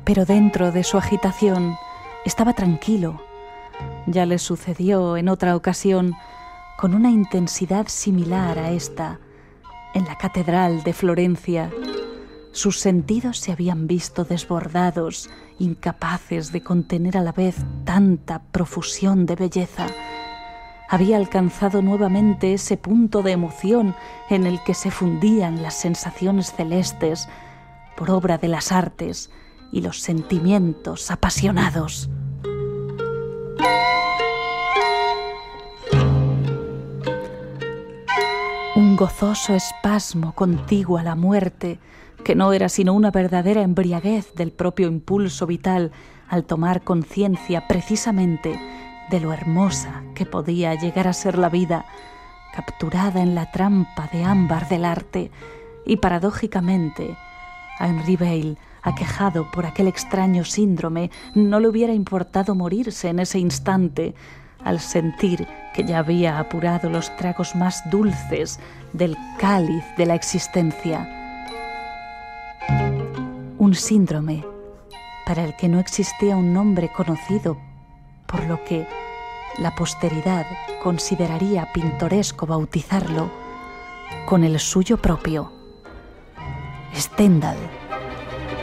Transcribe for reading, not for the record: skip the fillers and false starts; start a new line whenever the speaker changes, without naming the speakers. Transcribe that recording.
pero dentro de su agitación estaba tranquilo. Ya le sucedió en otra ocasión, con una intensidad similar a esta, en la Catedral de Florencia. Sus sentidos se habían visto desbordados, incapaces de contener a la vez tanta profusión de belleza. Había alcanzado nuevamente ese punto de emoción en el que se fundían las sensaciones celestes por obra de las artes y los sentimientos apasionados. Un gozoso espasmo contiguo a la muerte, que no era sino una verdadera embriaguez del propio impulso vital al tomar conciencia precisamente de lo hermosa que podía llegar a ser la vida, capturada en la trampa de ámbar del arte, y paradójicamente a Henri Beyle, aquejado por aquel extraño síndrome, no le hubiera importado morirse en ese instante, al sentir que ya había apurado los tragos más dulces del cáliz de la existencia. Un síndrome para el que no existía un nombre conocido, por lo que la posteridad consideraría pintoresco bautizarlo con el suyo propio: Stendhal.